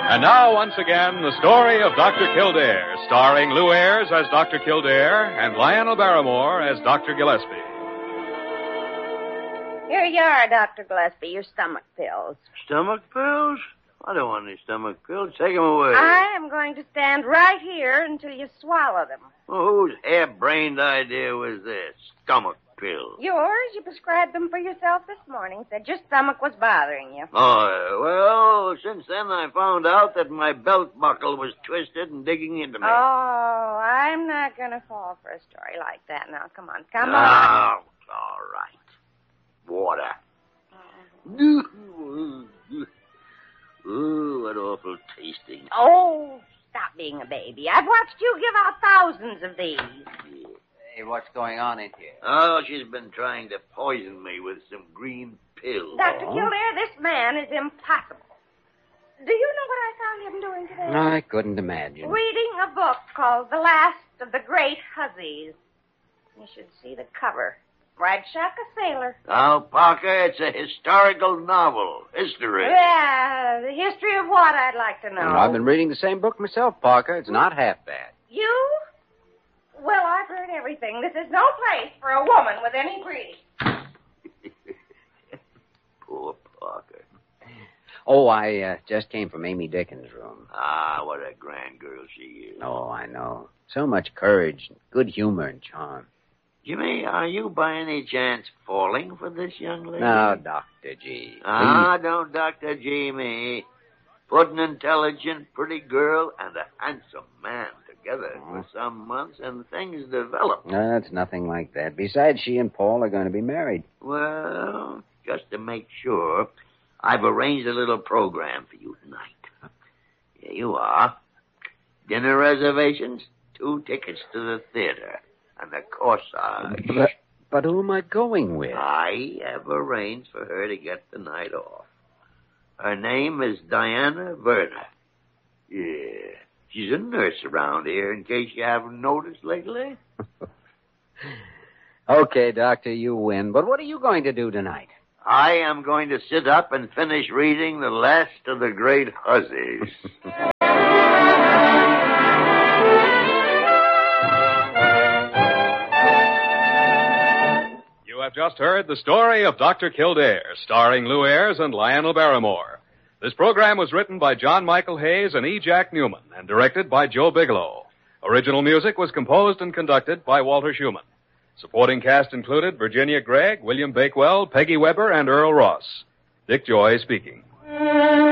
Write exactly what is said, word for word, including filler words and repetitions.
And now, once again, the story of Doctor Kildare, starring Lou Ayres as Doctor Kildare and Lionel Barrymore as Doctor Gillespie. Here you are, Doctor Gillespie, your stomach pills. Stomach pills? I don't want any stomach pills. Take them away. I am going to stand right here until you swallow them. Well, whose hair-brained idea was this? Stomach pills. Yours? You prescribed them for yourself this morning. Said your stomach was bothering you. Oh, well, since then I found out that my belt buckle was twisted and digging into me. Oh, I'm not going to fall for a story like that. Now, come on, come oh, on. All right. Water. Oh. Ooh, what awful tasting. Oh, stop being a baby. I've watched you give out thousands of these. Hey, what's going on in here? Oh, she's been trying to poison me with some green pills. Doctor Oh. Kildare, this man is impossible. Do you know what I found him doing today? I couldn't imagine. Reading a book called The Last of the Great Hussies. You should see the cover. Right, Shuck, a sailor. Now, Parker, it's a historical novel. History. Yeah, the history of what, I'd like to know. Well, I've been reading the same book myself, Parker. It's not half bad. You? Well, I've heard everything. This is no place for a woman with any breeding. Poor Parker. Oh, I uh, just came from Amy Dickens' room. Ah, what a grand girl she is. Oh, I know. So much courage, good humor, and charm. Jimmy, are you by any chance falling for this young lady? Now, Doctor G. Ah, don't Doctor G me. Put an intelligent, pretty girl and a handsome man together Oh. for some months, and things develop. No, it's nothing like that. Besides, she and Paul are going to be married. Well, just to make sure, I've arranged a little program for you tonight. Here you are. Dinner reservations, two tickets to the theater, and a corsage. But, but who am I going with? I have arranged for her to get the night off. Her name is Diana Werner. Yeah, she's a nurse around here, in case you haven't noticed lately. Okay, Doctor, you win. But what are you going to do tonight? I am going to sit up and finish reading The Last of the Great Hussies. You have just heard the story of Doctor Kildare, starring Lou Ayres and Lionel Barrymore. This program was written by John Michael Hayes and E. Jack Newman and directed by Joe Bigelow. Original music was composed and conducted by Walter Schumann. Supporting cast included Virginia Gregg, William Bakewell, Peggy Weber, and Earl Ross. Dick Joy speaking.